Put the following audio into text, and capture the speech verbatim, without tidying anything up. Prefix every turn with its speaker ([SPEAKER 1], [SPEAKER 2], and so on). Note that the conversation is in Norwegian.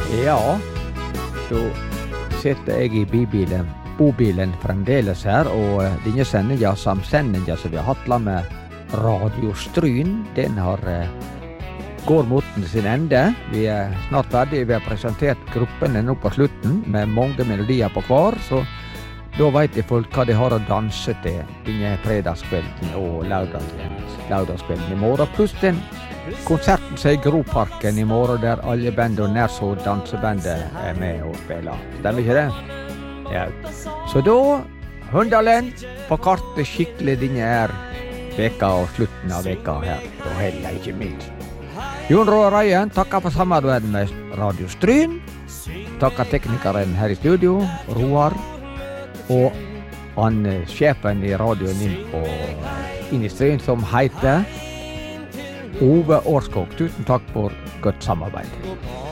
[SPEAKER 1] Ja, da sitter jeg i bibilen, bobilen fremdeles her, og denne sendingen, samsendingen som vi har hatt la med Radio Stryn, den har går mot sin ende. Vi er snart ferdige, vi har presentert gruppene nå på slutten, med mange melodier på hver, så da vet jeg folk hva de har å danse til denne fredagskvelden og lørdagskvelden i morgen, pluss den konserten som er i Groparken i morgen, der alle band og nærso dansebandet er med og spiller. Stemmer ikke det? Ja. Så da, Hundalen, på kartet skikkelig denne her veka og slutten av veka her, og heller ikke minst. Jon Roar Røyen takker for samarbeidet med Radio Stryn, takker teknikeren her i studio, Roar, og han sjefen i radioen inn på inn i Stryn som heter Ove Årskog. Tusen takk for godt samarbeid.